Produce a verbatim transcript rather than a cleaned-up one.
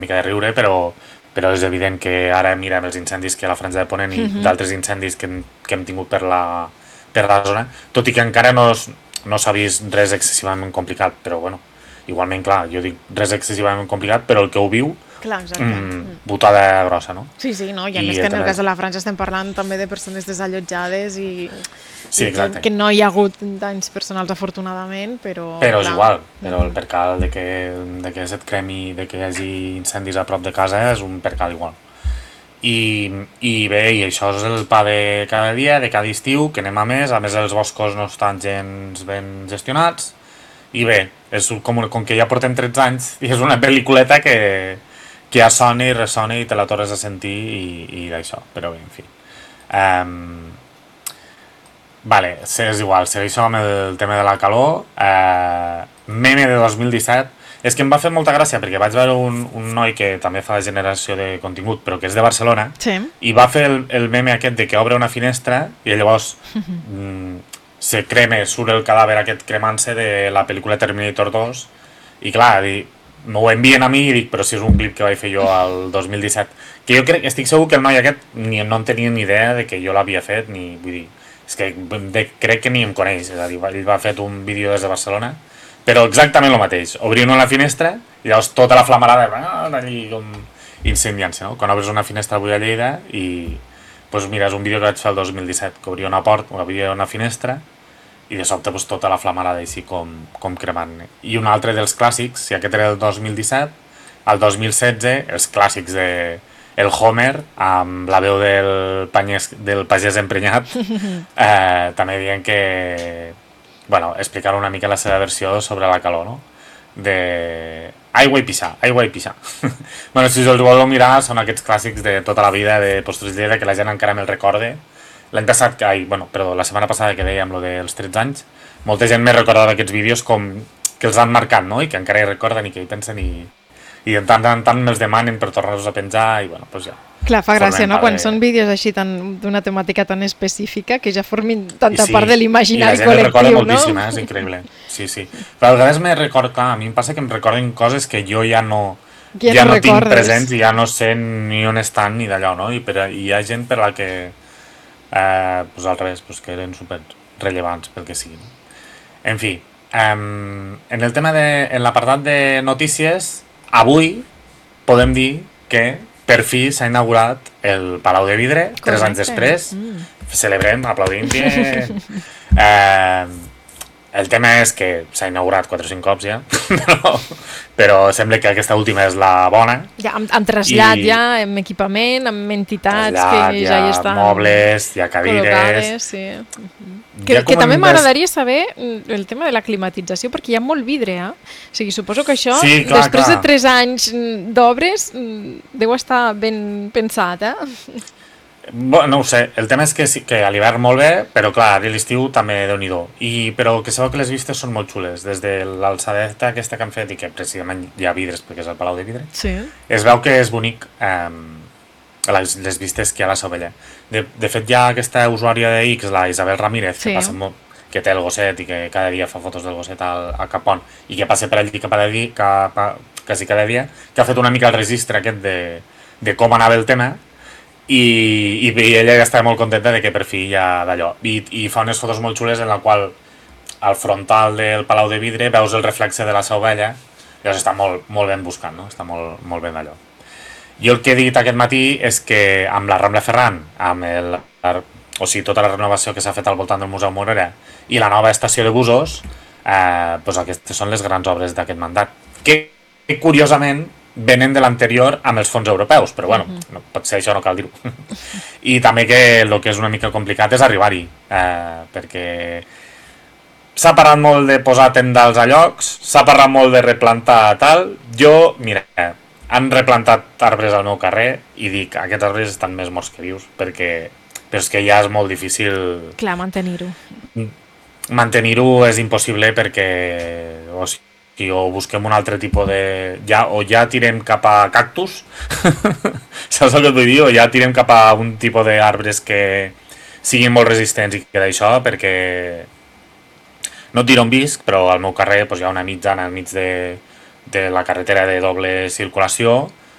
mica de riure, però, però és evident que ara mirem els incendis que hi ha a la Franja de Ponent i Mhm. d'altres incendis que, hem- que hem tingut per la, per la zona, tot i que encara no, es- no s'ha vist res excessivament complicat, però bueno, igualment, clar, jo dic res excessivament complicat, però el que ho viu, Clar, exacte. mm, Mm. botada grossa, no? Sí, sí, no? I a I més que el en el tema cas és... de la Franja estem parlant també de persones desallotjades i, Sí, i que, exacte. que no hi ha hagut danys personals afortunadament, però Però és clar. igual, però el Mhm. percal de que, de que se't cremi, de que hi hagi incendis a prop de casa és un percal igual. I, i bé, i això és el pa de cada dia, de cada estiu, que anem a més, a més els boscos no estan gens ben gestionats, i bé, és com, com que ja portem tretze anys, i és una pel·lículeta que, que ja sona i ressona i te la tornes a sentir i, i d'això, però bé, en fi. Um, vale, és igual, segueixo amb el tema de la calor. Uh, meme de dos mil disset. És que em va fer molta gràcia perquè vaig veure un, un noi que també fa generació de contingut, però que és de Barcelona, Sí. i va fer el, el meme aquest de que obre una finestra i llavors mm, se creme, surt el cadàver aquest cremant-se de la pel·lícula Terminator dos, i clar, di, m'ho envien a mi i dic, però si és un clip que vaig fer jo al dos mil disset, que jo crec, estic segur que el noi aquest ni, no en tenia ni idea de que jo l'havia fet, ni vull dir, és que de, crec que ni em coneix, és a dir, ell va fer un vídeo des de Barcelona, però exactament el mateix, obrir una la finestra i llavors tota la flamarada allí com incendiant-se, no? Quan obres una finestra avui a Lleida i pues mira, és un vídeo que vaig fer el dos mil disset, que obria una porta, obria una finestra i de sobte pues, tota la flamarada així com, com cremant. I un altre dels clàssics, si aquest era el dos mil disset, el dos mil setze, els clàssics de el Homer, amb la veu del, panyès, del pagès emprenyat, eh, també dient que bueno, explicar una mica la seva versió sobre la calor, no? De... Aigua i pixar, aigua i pixar. bueno, si us els voleu mirar, són aquests clàssics de tota la vida de Postres Lleida que la gent encara me'l recorde. L'any passat, que, ai, bueno, perdó, la setmana passada que dèiem lo dels tretze anys, molta gent me recordava aquests vídeos com que els han marcat, no? I que encara hi recorden i que hi pensen i, i de tant en tant me'ls demanen per tornar-los a penjar i bueno, doncs ja. Clar, fa gràcia, no? Quan de... són vídeos així tan d'una temàtica tan específica que ja formin tanta sí, part de l'imaginari col·lectiu, no? I la gent recorda moltíssim, eh? És increïble. Sí, sí. Però a vegades me recorda, clar, a mi em passa que em recorden coses que jo ja no, ja, ja no, no tinc recordes. presents i ja no sé ni on estan ni d'allò, no? I, per, I hi ha gent per la que, eh, pues al revés, pues que eren super rellevants pel que sigui. En fi, um, en el tema de, en l'apartat de notícies, avui podem dir que per fi s'ha inaugurat el Palau de Vidre, Correcte. tres anys després. Mm. Celebrem, aplaudim bien. eh, el tema és que s'ha inaugurat quatre o cinc cops ja, però, però sembla que aquesta última és la bona. Ja, amb, amb trasllat I ja, amb equipament, amb entitats trasllat, que ja hi estan mobles, hi ha cadires. col·locades, sí. Que, Ja que també des... m'agradaria saber el tema de la climatització, perquè hi ha molt vidre, eh? O sigui, suposo que això, sí, clar, després clar. de tres anys d'obres, deu estar ben pensat, eh? Bueno, no ho sé, el tema és que, sí, que a l'hivern molt bé, però clar, a l'estiu també déu-n'hi-do. I, però que sabeu que les vistes són molt xules, des de l'alçadeta aquesta que han fet, i que precisament hi ha vidres, perquè és el Palau de Vidre, sí. Es veu que és bonic eh, les, les vistes que hi ha a la Sobella. De, de fet, hi ha aquesta usuària de X, la Isabel Ramírez, sí. que passa molt, que té el gosset i que cada dia fa fotos del gosset al, a Capon, i que passa per allí cap a dir, cap a, quasi cada dia, que ha fet una mica el registre aquest de, de com anava el tema, i, i, i ella ja estava molt contenta de que per fi hi ha d'allò. I, I fa unes fotos molt xules en la qual al frontal del Palau de Vidre veus el reflexe de la Sobella, llavors està molt, molt ben buscat, no? Està molt, molt ben d'allò. Jo el que he dit aquest matí és que amb la Rambla Ferran, amb el, o sigui, tota la renovació que s'ha fet al voltant del Museu Morera i la nova estació de busos, eh, doncs aquestes són les grans obres d'aquest mandat, que, que curiosament venen de l'anterior amb els fons europeus, però bueno, uh-huh. no, potser això no cal dir-ho. I també que el que és una mica complicat és arribar-hi, eh, perquè s'ha parlat molt de posar tendals a llocs, s'ha parlat molt de replantar tal. Jo, mira, han replantat arbres al meu carrer i dic, aquests arbres estan més morts que vius, perquè però és que ja és molt difícil... Clar, mantenir-ho. Mantenir-ho és impossible perquè... O sigui, o busquem un altre tipus de... Ja, o ja tirem cap a cactus, saps el que et vull dir? O ja tirem cap a un tipus d'arbres que siguin molt resistents i que d'això, perquè no et diré on visc, però al meu carrer doncs, hi ha una mitjana al mig de, de la carretera de doble circulació